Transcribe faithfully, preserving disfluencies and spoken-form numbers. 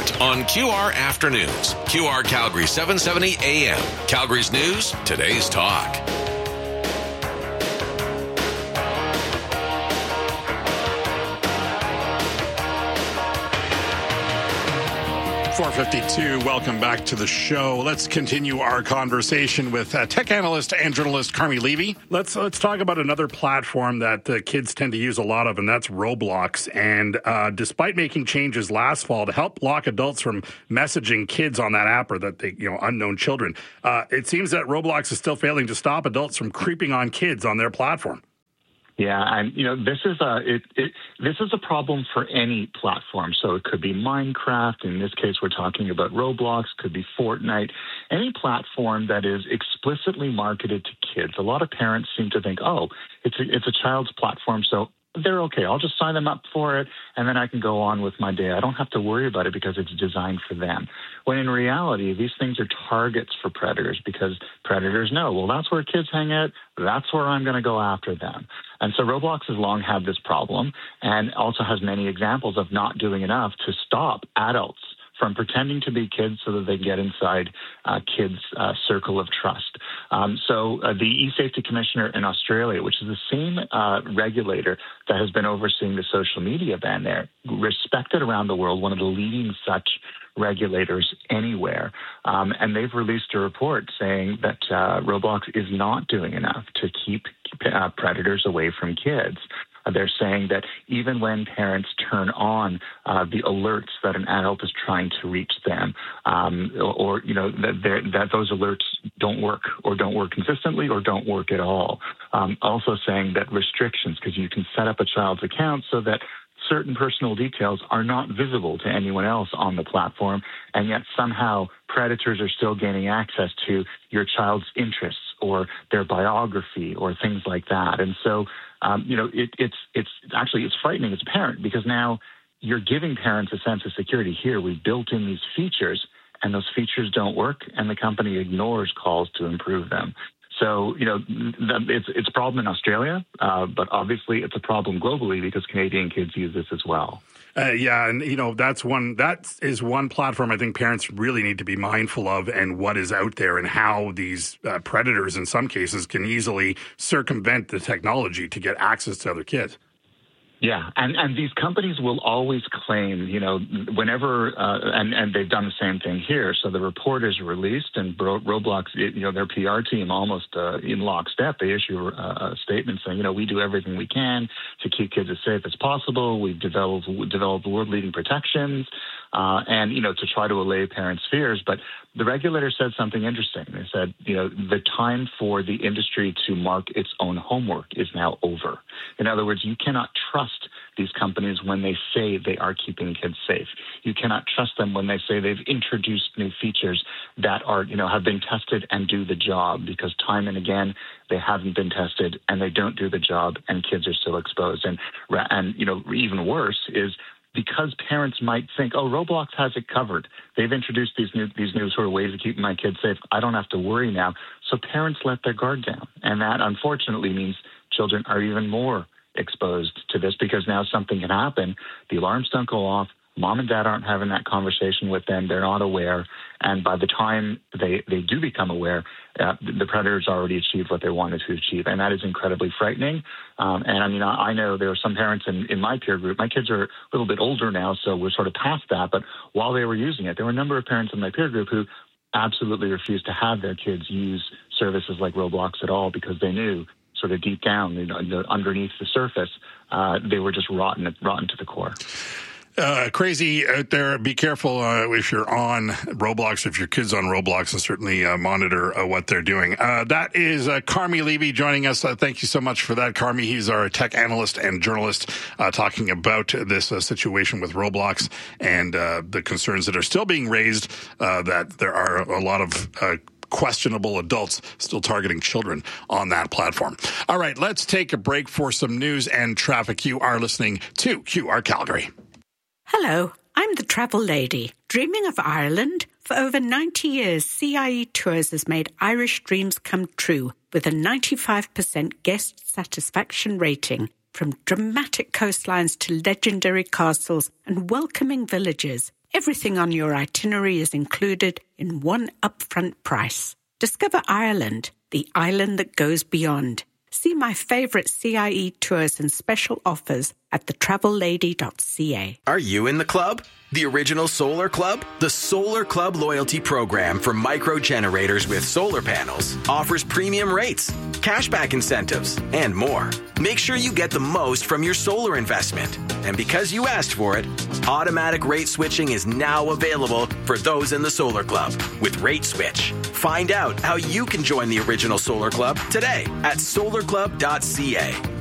Next on Q R Afternoons. Q R Calgary seven seventy A M. Calgary's News, today's talk. four fifty-two, welcome back to the show. Let's continue our conversation with uh, tech analyst and journalist Carmi Levy. Let's let's talk about another platform that the kids tend to use a lot of, and that's Roblox. And uh, despite making changes last fall to help block adults from messaging kids on that app, or that they, you know, unknown children, uh, it seems that Roblox is still failing to stop adults from creeping on kids on their platform. Yeah, and you know this is a it, it this is a problem for any platform. So it could be Minecraft. In this case, we're talking about Roblox. Could be Fortnite. Any platform that is explicitly marketed to kids. A lot of parents seem to think, oh, it's a, it's a child's platform, so they're okay. I'll just sign them up for it, and then I can go on with my day. I don't have to worry about it because it's designed for them. When in reality, these things are targets for predators because predators know, well, that's where kids hang out. That's where I'm going to go after them. And so Roblox has long had this problem and also has many examples of not doing enough to stop adults from pretending to be kids so that they get inside uh, kids' uh, circle of trust. Um, so uh, the e-Safety Commissioner in Australia, which is the same uh, regulator that has been overseeing the social media ban there, respected around the world, one of the leading such regulators anywhere. Um, and they've released a report saying that uh, Roblox is not doing enough to keep uh, predators away from kids. They're saying that even when parents turn on uh, the alerts that an adult is trying to reach them, um, or, or you know that, that those alerts don't work, or don't work consistently, or don't work at all. Um, also saying that restrictions, because you can set up a child's account so that certain personal details are not visible to anyone else on the platform, and yet somehow predators are still gaining access to your child's interests or their biography or things like that. And so, um, you know, it, it's it's actually it's frightening as a parent, because now you're giving parents a sense of security. Here, we've built in these features, and those features don't work, and the company ignores calls to improve them. So, you know, it's it's a problem in Australia, uh, but obviously it's a problem globally because Canadian kids use this as well. Uh, yeah, and, you know, that's one that is one platform I think parents really need to be mindful of, and what is out there and how these uh, predators in some cases can easily circumvent the technology to get access to other kids. Yeah, and, and these companies will always claim, you know, whenever, uh, and, and they've done the same thing here. So the report is released, and Roblox, you know, their P R team almost uh, in lockstep, they issue a, a statement saying, you know, we do everything we can to keep kids as safe as possible. We've developed, developed world-leading protections, uh, and, you know, to try to allay parents' fears. But the regulator said something interesting. They said, you know, the time for the industry to mark its own homework is now over. In other words, you cannot trust these companies when they say they are keeping kids safe. You cannot trust them when they say they've introduced new features that are, you know, have been tested and do the job, because time and again, they haven't been tested and they don't do the job, and kids are still exposed. And, and you know, even worse is, because parents might think, oh, Roblox has it covered. They've introduced these new these new sort of ways of keeping my kids safe. I don't have to worry now. So parents let their guard down. And that, unfortunately, means children are even more exposed to this, because now something can happen. The alarms don't go off. Mom and dad aren't having that conversation with them. They're not aware. And by the time they, they do become aware, uh, the predators already achieved what they wanted to achieve. And that is incredibly frightening. Um, and I mean, I, I know there are some parents in, in my peer group. My kids are a little bit older now, so we're sort of past that. But while they were using it, there were a number of parents in my peer group who absolutely refused to have their kids use services like Roblox at all, because they knew sort of deep down, you know, underneath the surface, uh, they were just rotten, rotten to the core. Uh, crazy out there. Be careful uh, if you're on Roblox, if your kid's on Roblox, and certainly uh, monitor uh, what they're doing. Uh, that is uh, Carmi Levy joining us. Uh, thank you so much for that, Carmi. He's our tech analyst and journalist, uh, talking about this uh, situation with Roblox and uh, the concerns that are still being raised, uh, that there are a lot of uh, questionable adults still targeting children on that platform. All right, let's take a break for some news and traffic. You are listening to Q R Calgary. Hello, I'm the travel lady. Dreaming of Ireland? For over ninety years, C I E Tours has made Irish dreams come true with a ninety-five percent guest satisfaction rating. From dramatic coastlines to legendary castles and welcoming villages, everything on your itinerary is included in one upfront price. Discover Ireland, the island that goes beyond. See my favorite C I E tours and special offers at the travel lady dot c a. Are you in the club? The original Solar Club? The Solar Club loyalty program for micro generators with solar panels offers premium rates, cashback incentives, and more. Make sure you get the most from your solar investment. And because you asked for it, automatic rate switching is now available for those in the Solar Club with Rate Switch. Find out how you can join the original Solar Club today at solar club dot c a.